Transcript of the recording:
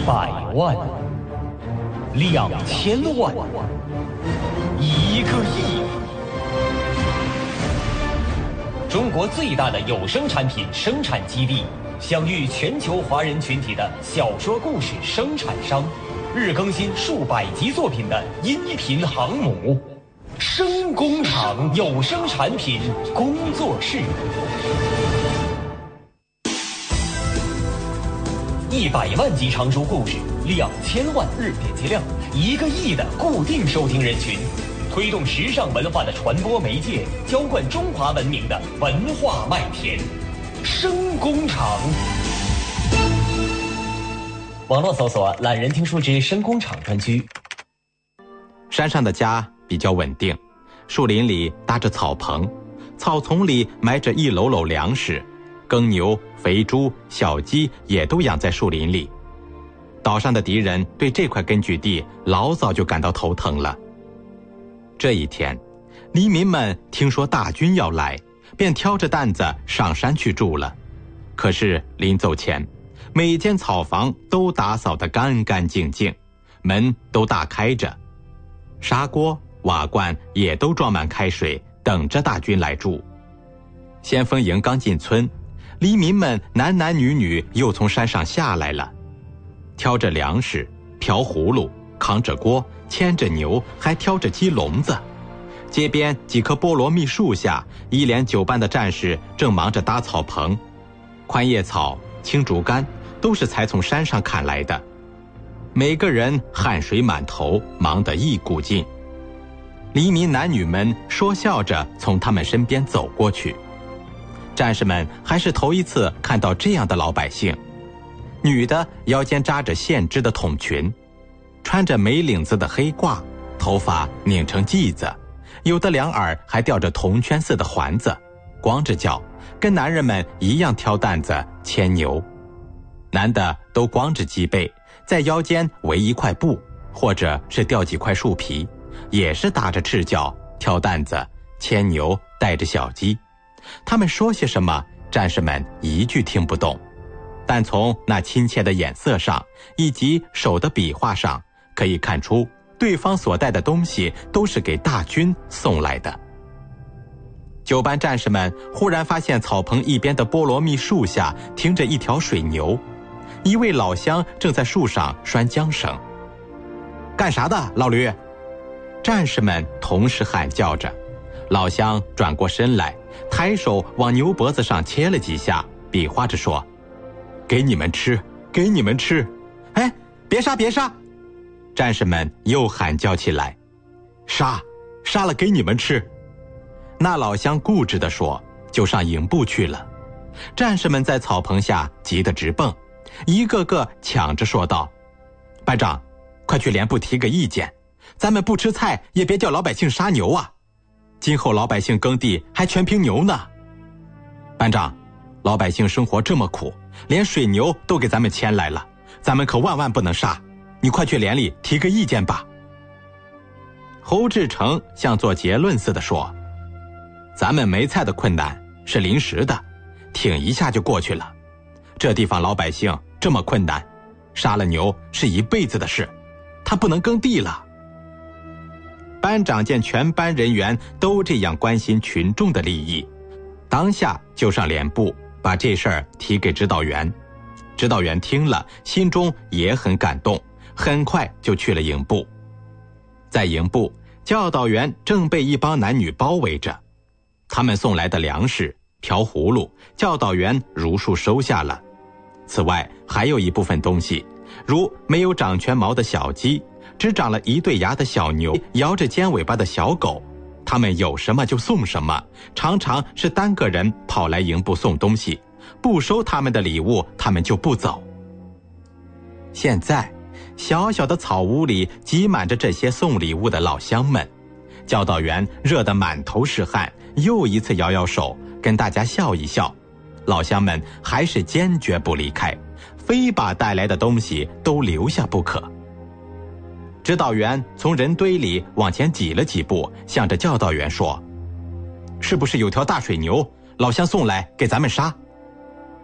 100万、2000万、1个亿。中国最大的有声产品生产基地，享誉全球华人群体的小说故事生产商，日更新数百集作品的音频航母，声工厂有声产品工作室。100万集长书故事，2000万日点击量，1个亿的固定收听人群，推动时尚文化的传播媒介，浇灌中华文明的文化麦田。声工厂。网络搜索“懒人听书之声工厂”专区。 山上的家比较稳定，树林里搭着草棚，草丛里埋着一篓篓粮食，耕牛、肥猪、小鸡也都养在树林里。岛上的敌人对这块根据地老早就感到头疼了。这一天，黎民们听说大军要来，便挑着担子上山去住了。可是临走前，每间草房都打扫得干干净净，门都大开着，砂锅、瓦罐也都装满开水，等着大军来住。先锋营刚进村，黎民们男男女女又从山上下来了，挑着粮食，瓢葫芦，扛着锅，牵着牛，还挑着鸡笼子。街边几棵菠萝蜜树下，一连9班的战士正忙着搭草棚。宽叶草、青竹竿都是才从山上砍来的，每个人汗水满头，忙得一股劲。黎民男女们说笑着从他们身边走过去。战士们还是头一次看到这样的老百姓，女的腰间扎着线织的筒裙，穿着没领子的黑褂，头发拧成髻子，有的两耳还吊着铜圈似的环子，光着脚，跟男人们一样挑担子牵牛。男的都光着脊背，在腰间围一块布，或者是吊几块树皮，也是打着赤脚挑担子牵牛，带着小鸡。他们说些什么，战士们一句听不懂，但从那亲切的眼色上以及手的比划上，可以看出对方所带的东西都是给大军送来的。9班战士们忽然发现草棚一边的菠萝蜜树下停着一条水牛，一位老乡正在树上拴缰绳。干啥的，老驴？战士们同时喊叫着。老乡转过身来，抬手往牛脖子上切了几下，比划着说：给你们吃，给你们吃。哎，别杀别杀！战士们又喊叫起来。杀，杀了给你们吃。那老乡固执地说，就上营部去了。战士们在草棚下急得直蹦，一个个抢着说道：班长，快去连部提个意见，咱们不吃菜也别叫老百姓杀牛啊，今后老百姓耕地还全凭牛呢。班长，老百姓生活这么苦，连水牛都给咱们牵来了，咱们可万万不能杀，你快去连里提个意见吧。侯志成像做结论似的说，咱们没菜的困难是临时的，挺一下就过去了，这地方老百姓这么困难，杀了牛是一辈子的事，他不能耕地了。班长见全班人员都这样关心群众的利益，当下就上连部把这事儿提给指导员。指导员听了，心中也很感动，很快就去了营部。在营部，教导员正被一帮男女包围着，他们送来的粮食、瓢葫芦，教导员如数收下了。此外，还有一部分东西，如没有长全毛的小鸡，只长了一对牙的小牛，摇着尖尾巴的小狗，他们有什么就送什么，常常是单个人跑来营部送东西，不收他们的礼物，他们就不走。现在小小的草屋里挤满着这些送礼物的老乡们，教导员热得满头是汗，又一次摇摇手跟大家笑一笑。老乡们还是坚决不离开，非把带来的东西都留下不可。指导员从人堆里往前挤了几步，向着教导员说：是不是有条大水牛，老乡送来给咱们杀？